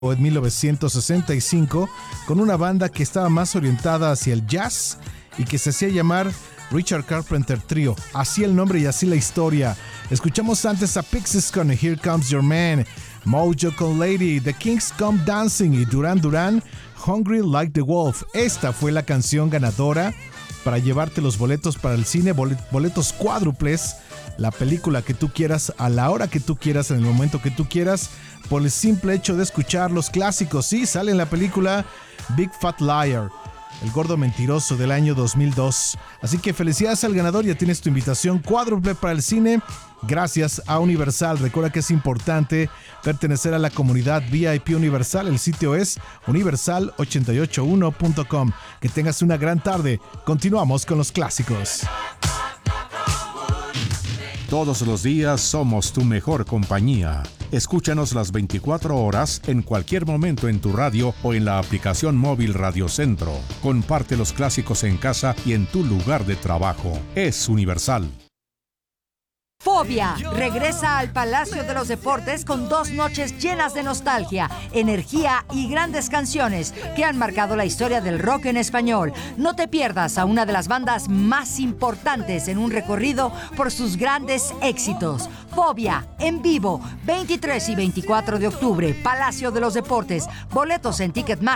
en 1965 con una banda que estaba más orientada hacia el jazz y que se hacía llamar Richard Carpenter Trio. Así el nombre y así la historia. Escuchamos antes a Pixies con Here Comes Your Man, Mojo con Lady, The Kings Come Dancing y Duran Duran, Hungry Like the Wolf. Esta fue la canción ganadora para llevarte los boletos para el cine, boletos cuádruples, la película que tú quieras, a la hora que tú quieras, en el momento que tú quieras, por el simple hecho de escuchar los clásicos. Sí, sale en la película Big Fat Liar, El Gordo Mentiroso del año 2002. Así que felicidades al ganador, ya tienes tu invitación cuádruple para el cine gracias a Universal. Recuerda que es importante pertenecer a la comunidad VIP Universal. El sitio es universal881.com. Que tengas una gran tarde. Continuamos con los clásicos. Todos los días somos tu mejor compañía. Escúchanos las 24 horas en cualquier momento en tu radio o en la aplicación móvil Radio Centro. Comparte los clásicos en casa y en tu lugar de trabajo. Es Universal. Fobia regresa al Palacio de los Deportes con 2 noches llenas de nostalgia, energía y grandes canciones que han marcado la historia del rock en español. No te pierdas a una de las bandas más importantes en un recorrido por sus grandes éxitos. Fobia, en vivo, 23 y 24 de octubre, Palacio de los Deportes. Boletos en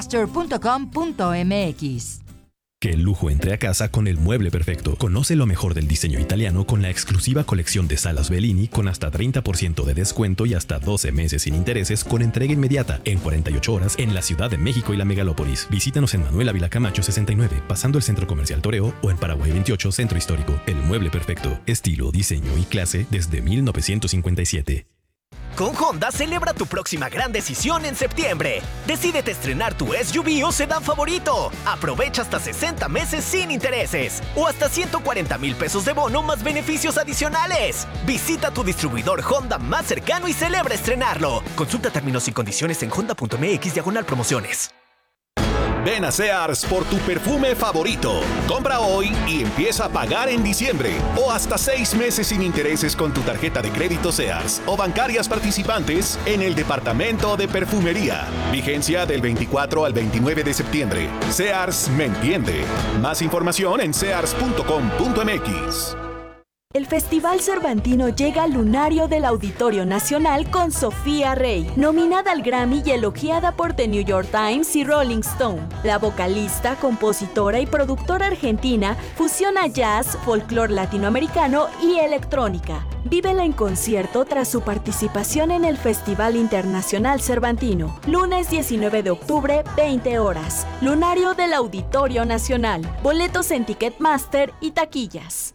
ticketmaster.com.mx. Que el lujo entre a casa con el mueble perfecto. Conoce lo mejor del diseño italiano con la exclusiva colección de salas Bellini con hasta 30% de descuento y hasta 12 meses sin intereses con entrega inmediata en 48 horas en la Ciudad de México y la Megalópolis. Visítanos en Manuel Ávila Camacho 69, pasando el Centro Comercial Toreo, o en Paraguay 28, Centro Histórico. El mueble perfecto. Estilo, diseño y clase desde 1957. Con Honda celebra tu próxima gran decisión en septiembre. Decídete estrenar tu SUV o sedán favorito. Aprovecha hasta 60 meses sin intereses o hasta 140,000 pesos de bono más beneficios adicionales. Visita tu distribuidor Honda más cercano y celebra estrenarlo. Consulta términos y condiciones en honda.mx/promociones. Ven a Sears por tu perfume favorito. Compra hoy y empieza a pagar en diciembre. O hasta 6 meses sin intereses con tu tarjeta de crédito Sears o bancarias participantes en el departamento de perfumería. Vigencia del 24 al 29 de septiembre. Sears me entiende. Más información en sears.com.mx. El Festival Cervantino llega al lunario del Auditorio Nacional con Sofía Rey, nominada al Grammy y elogiada por The New York Times y Rolling Stone. La vocalista, compositora y productora argentina fusiona jazz, folclore latinoamericano y electrónica. Vívela en concierto tras su participación en el Festival Internacional Cervantino. Lunes 19 de octubre, 20 horas. Lunario del Auditorio Nacional. Boletos en Ticketmaster y taquillas.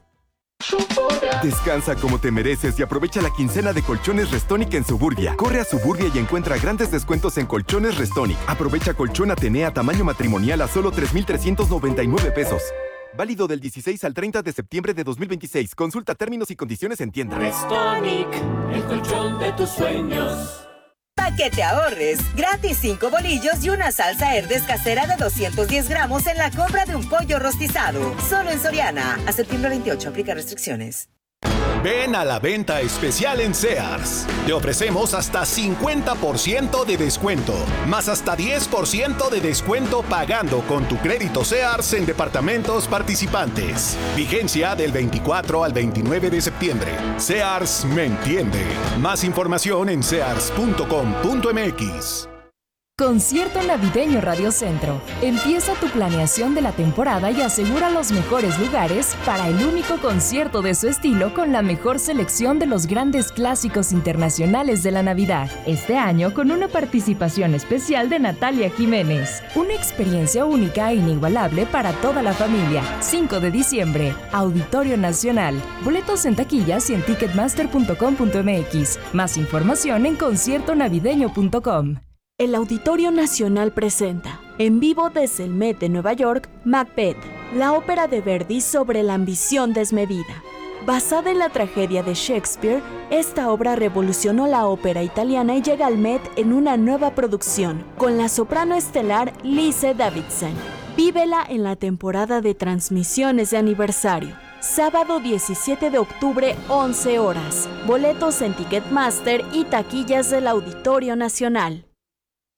Descansa como te mereces y aprovecha la quincena de Colchones Restonic en Suburbia. Corre a Suburbia y encuentra grandes descuentos en Colchones Restonic. Aprovecha colchón Atenea tamaño matrimonial a solo 3,399 pesos. Válido del 16 al 30 de septiembre de 2026. Consulta términos y condiciones en tienda. Restonic, el colchón de tus sueños. Pa' que te ahorres, gratis 5 bolillos y una salsa Herdes casera de 210 gramos en la compra de un pollo rostizado. Solo en Soriana. A septiembre 28, aplica restricciones. Ven a la venta especial en Sears. Te ofrecemos hasta 50% de descuento, más hasta 10% de descuento pagando con tu crédito Sears en departamentos participantes. Vigencia del 24 al 29 de septiembre. Sears me entiende. Más información en sears.com.mx. Concierto Navideño Radio Centro. Empieza tu planeación de la temporada y asegura los mejores lugares para el único concierto de su estilo con la mejor selección de los grandes clásicos internacionales de la Navidad. Este año con una participación especial de Natalia Jiménez. Una experiencia única e inigualable para toda la familia. 5 de diciembre, Auditorio Nacional. Boletos en taquillas y en ticketmaster.com.mx. Más información en conciertonavideño.com. El Auditorio Nacional presenta, en vivo desde el Met de Nueva York, Macbeth, la ópera de Verdi sobre la ambición desmedida. Basada en la tragedia de Shakespeare, esta obra revolucionó la ópera italiana y llega al Met en una nueva producción, con la soprano estelar Lise Davidson. Vívela en la temporada de transmisiones de aniversario. Sábado 17 de octubre, 11 horas. Boletos en Ticketmaster y taquillas del Auditorio Nacional.